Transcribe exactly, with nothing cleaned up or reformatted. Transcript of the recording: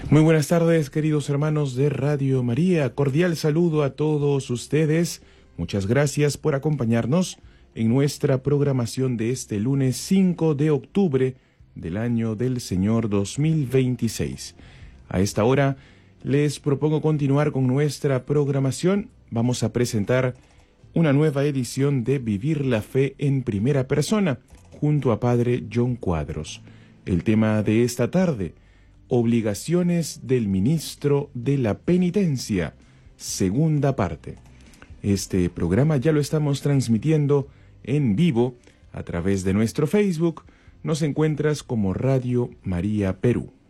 Muy buenas tardes, queridos hermanos de Radio María. Cordial saludo a todos ustedes. Muchas gracias por acompañarnos en nuestra programación de este lunes cinco de octubre del año del Señor dos mil veintiséis. A esta hora les propongo continuar con nuestra programación. Vamos a presentar una nueva edición de Vivir la Fe en Primera Persona junto a Padre John Cuadros. El tema de esta tarde: obligaciones del ministro de la penitencia, segunda parte. Este programa ya lo estamos transmitiendo en vivo a través de nuestro Facebook. Nos encuentras como Radio María Perú.